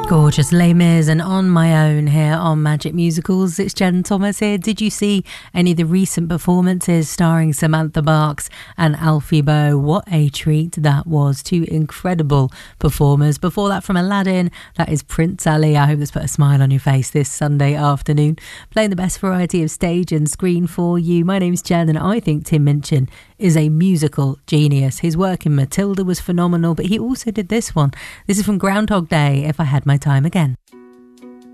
Gorgeous Les Mis and On My Own here on Magic Musicals. It's Jen Thomas here. Did you see any of the recent performances starring Samantha Barks and Alfie Boe? What a treat that was. Two incredible performers. Before that, from Aladdin, that is Prince Ali. I hope that's put a smile on your face this Sunday afternoon. Playing the best variety of stage and screen for you. My name's Jen and I think Tim Minchin is a musical genius. His work in Matilda was phenomenal, but he also did this one. This is from Groundhog Day, If I Had My Time Again.